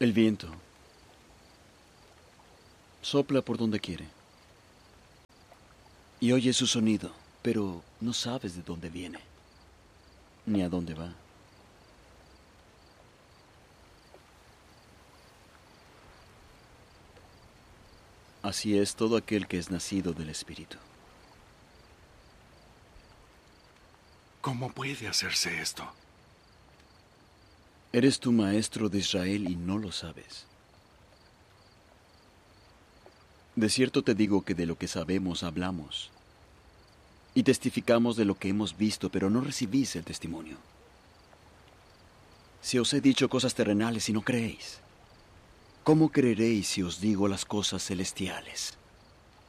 El viento sopla por donde quiere y oyes su sonido, pero no sabes de dónde viene ni a dónde va. Así es todo aquel que es nacido del Espíritu. ¿Cómo puede hacerse esto? Eres tu maestro de Israel y no lo sabes. De cierto te digo que de lo que sabemos hablamos y testificamos de lo que hemos visto, pero no recibís el testimonio. Si os he dicho cosas terrenales y no creéis, ¿cómo creeréis si os digo las cosas celestiales?